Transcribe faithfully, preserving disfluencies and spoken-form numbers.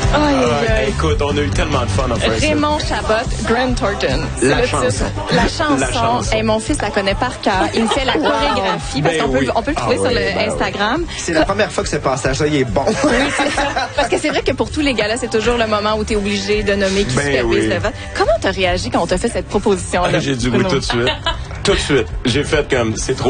Oh, ah, écoute, on a eu tellement de fun en fait. Raymond Chabot, Grant Thornton. La chanson. La chanson. La chanson. Et mon fils la connaît par cœur. Il me fait la chorégraphie parce Ben qu'on peut, oui. on peut le trouver Ah sur oui, le ben Instagram. C'est la première fois que ce passage-là, il est bon. Oui, c'est ça. Parce que c'est vrai que pour tous les gars-là, c'est toujours le moment où tu es obligé de nommer qui Ben supervise oui. le vote. Comment t'as réagi quand on t'a fait cette proposition-là? Ah, j'ai dit oui tout de suite. Tout de suite. J'ai fait comme, c'est trop